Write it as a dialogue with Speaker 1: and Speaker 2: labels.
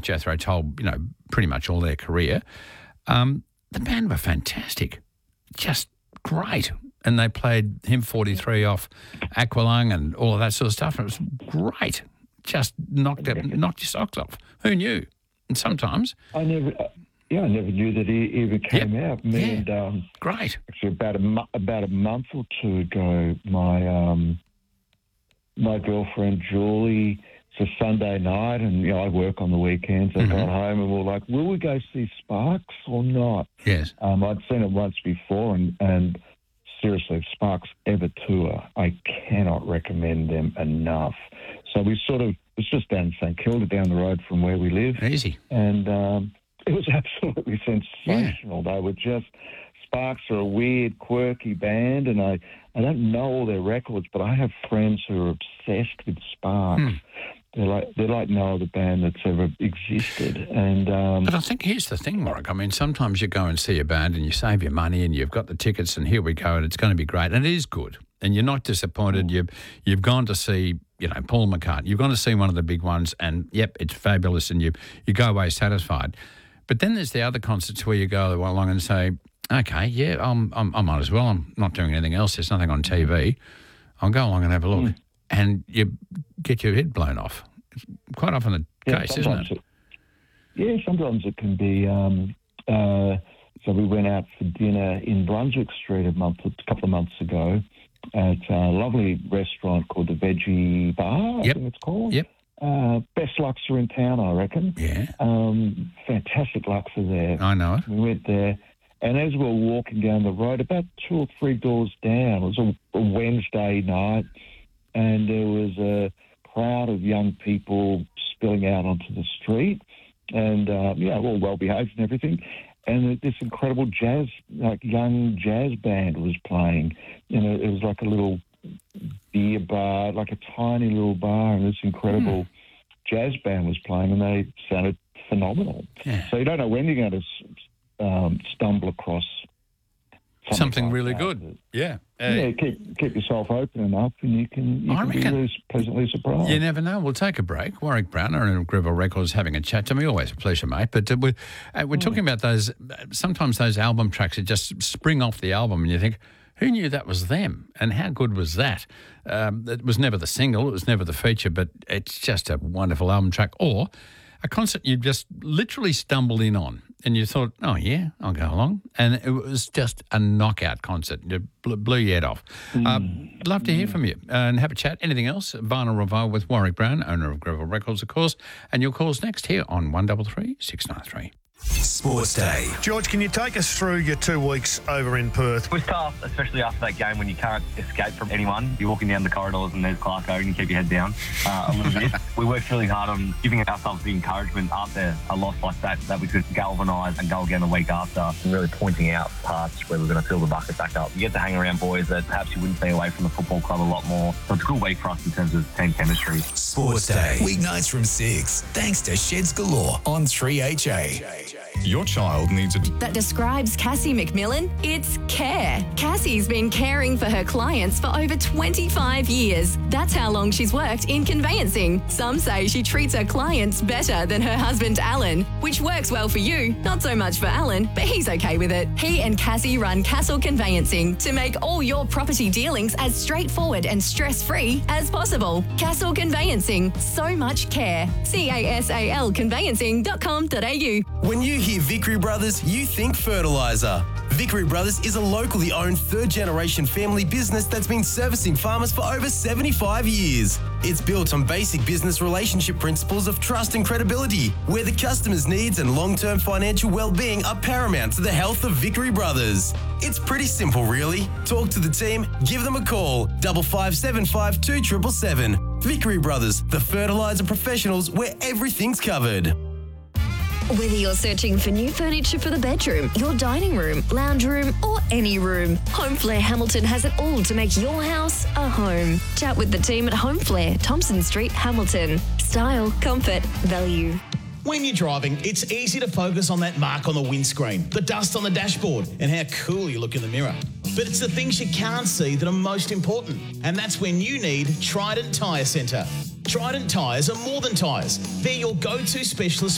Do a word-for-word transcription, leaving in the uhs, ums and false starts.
Speaker 1: Jethro Tull, you know, pretty much all their career. Um, the band were fantastic, just great. And they played Hymn forty-three off Aqualung and all of that sort of stuff. And it was great. Just knocked it, knocked your socks off. Who knew? And sometimes...
Speaker 2: I never... Yeah, I never knew that he even came
Speaker 1: yep.
Speaker 2: out. Me
Speaker 1: yeah.
Speaker 2: and, um,
Speaker 1: great.
Speaker 2: Actually, about a, mo- about a month or two ago, my um, my girlfriend, Julie... It's a Sunday night, and you know I work on the weekends. I mm-hmm. got home, and we we're like, "Will we go see Sparks or not?"
Speaker 1: Yes.
Speaker 2: Um, I'd seen it once before, and, and seriously, if Sparks ever tour, I cannot recommend them enough. So we sort of it's just down in St Kilda, down the road from where we live.
Speaker 1: Easy.
Speaker 2: And um, it was absolutely sensational. Yeah. They were just Sparks are a weird, quirky band, and I I don't know all their records, but I have friends who are obsessed with Sparks. Hmm. They're like they're like no other band that's ever existed. And um,
Speaker 1: but I think here's the thing, Warwick. I mean, sometimes you go and see a band and you save your money and you've got the tickets and here we go and it's going to be great and it is good and you're not disappointed. You've you've gone to see you know Paul McCartney. You've gone to see one of the big ones and yep, it's fabulous and you you go away satisfied. But then there's the other concerts where you go along and say, okay, yeah, I'm, I'm I might as well. I'm not doing anything else. There's nothing on T V. I'll go along and have a look. Mm. And you get your head blown off. It's quite often the
Speaker 2: yeah,
Speaker 1: case, isn't it?
Speaker 2: it? Yeah, sometimes it can be. Um, uh, so we went out for dinner in Brunswick Street a month, a couple of months ago, at a lovely restaurant called the Veggie Bar.
Speaker 1: Yep.
Speaker 2: I think it's called.
Speaker 1: Yep.
Speaker 2: Uh, best Luxor in town, I reckon.
Speaker 1: Yeah.
Speaker 2: Um, fantastic Luxor there.
Speaker 1: I know it.
Speaker 2: We went there. And as we were walking down the road, about two or three doors down, it was a, a Wednesday night, and there was a crowd of young people spilling out onto the street, and uh, yeah, all well behaved and everything. And this incredible jazz, like young jazz band was playing. You know, it was like a little beer bar, like a tiny little bar, and this incredible mm. jazz band was playing, and they sounded phenomenal.
Speaker 1: Yeah.
Speaker 2: So you don't know when you're going to um, stumble across something,
Speaker 1: something
Speaker 2: like
Speaker 1: really
Speaker 2: that.
Speaker 1: good. Yeah.
Speaker 2: Uh, yeah, keep keep yourself open enough, and you can you
Speaker 1: I
Speaker 2: can
Speaker 1: reckon,
Speaker 2: be really pleasantly surprised.
Speaker 1: You never know. We'll take a break. Warwick Browner of Greville Records having a chat to me. Always a pleasure, mate. But uh, we're, uh, we're mm. talking about those. Sometimes those album tracks that just spring off the album, and you think, who knew that was them? And how good was that? Um, it was never the single. It was never the feature, but it's just a wonderful album track. Or a concert you just literally stumbled in on and you thought, oh, yeah, I'll go along. And it was just a knockout concert. It blew your head off. Mm. Uh, love to hear from you and have a chat. Anything else? Vinyl Revival with Warwick Brown, owner of Greville Records, of course. And your call's next here on one three three, six nine three.
Speaker 3: Sports Day.
Speaker 4: George, can you take us through your two weeks over in Perth?
Speaker 5: It was tough, especially after that game when you can't escape from anyone. You're walking down the corridors and there's Clarko and you keep your head down uh, a little bit. We worked really hard on giving ourselves the encouragement after a loss like that, that we could galvanise and go again the week after, and really pointing out parts where we're going to fill the bucket back up. You get to hang around boys that perhaps you wouldn't see away from the football club a lot more. So it's a good week for us in terms of team chemistry.
Speaker 3: Sports Day. Weeknights from six. Thanks to Sheds Galore on three H A.
Speaker 6: Your child needs a...
Speaker 7: That describes Cassie McMillan. It's care. Cassie's been caring for her clients for over twenty-five years. That's how long she's worked in conveyancing. Some say she treats her clients better than her husband, Alan, which works well for you, not so much for Alan, but he's okay with it. He and Cassie run Castle Conveyancing to make all your property dealings as straightforward and stress-free as possible. Castle Conveyancing. So much care. C A S A L conveyancing dot com dot a u.
Speaker 8: When you hear Vickery Brothers, you think fertiliser. Vickery Brothers is a locally owned third-generation family business that's been servicing farmers for over seventy-five years. It's built on basic business relationship principles of trust and credibility, where the customer's needs and long-term financial well-being are paramount to the health of Vickery Brothers. It's pretty simple, really. Talk to the team, give them a call, double five seven five two seven seven seven. Vickery Brothers, the fertiliser professionals where everything's covered.
Speaker 7: Whether you're searching for new furniture for the bedroom, your dining room, lounge room, or any room, Homeflare Hamilton has it all to make your house a home. Chat with the team at Homeflare, Thompson Street, Hamilton. Style, comfort, value.
Speaker 9: When you're driving, it's easy to focus on that mark on the windscreen, the dust on the dashboard, and how cool you look in the mirror. But it's the things you can't see that are most important, and that's when you need Trident Tyre Centre. Trident tyres are more than tyres. They're your go-to specialist